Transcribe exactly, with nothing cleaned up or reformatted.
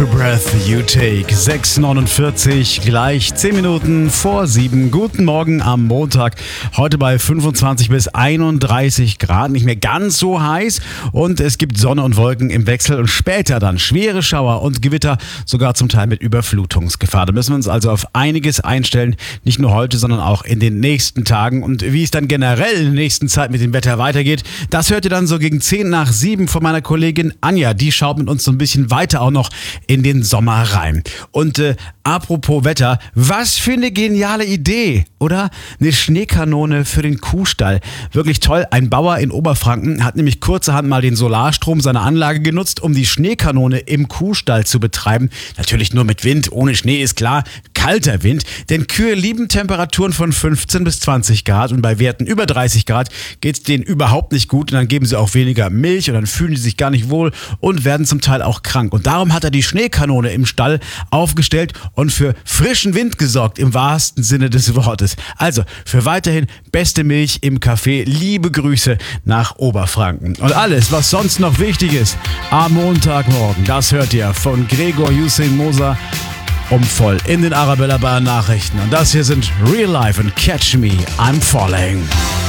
Breath You Take, sechs Uhr neunundvierzig, gleich zehn Minuten vor sieben. Guten Morgen am Montag, heute bei fünfundzwanzig bis einunddreißig Grad, nicht mehr ganz so heiß und es gibt Sonne und Wolken im Wechsel und später dann schwere Schauer und Gewitter, sogar zum Teil mit Überflutungsgefahr. Da müssen wir uns also auf einiges einstellen, nicht nur heute, sondern auch in den nächsten Tagen. Und wie es dann generell in der nächsten Zeit mit dem Wetter weitergeht, das hört ihr dann so gegen zehn nach sieben von meiner Kollegin Anja. Die schaut mit uns so ein bisschen weiter auch noch in den Sommer rein. Und äh, apropos Wetter, was für eine geniale Idee, oder? Eine Schneekanone für den Kuhstall. Wirklich toll. Ein Bauer in Oberfranken hat nämlich kurzerhand mal den Solarstrom seiner Anlage genutzt, um die Schneekanone im Kuhstall zu betreiben. Natürlich nur mit Wind, ohne Schnee ist klar, kalter Wind, denn Kühe lieben Temperaturen von fünfzehn bis zwanzig Grad und bei Werten über dreißig Grad geht es denen überhaupt nicht gut und dann geben sie auch weniger Milch und dann fühlen sie sich gar nicht wohl und werden zum Teil auch krank. Und darum hat er die Schneekanone im Stall aufgestellt und für frischen Wind gesorgt, im wahrsten Sinne des Wortes. Also für weiterhin beste Milch im Café. Liebe Grüße nach Oberfranken. Und alles, was sonst noch wichtig ist, am Montagmorgen, das hört ihr von Gregor Hussein Moser um voll in den Arabella Bayern Nachrichten. Und das hier sind Real Life und Catch Me, I'm Falling.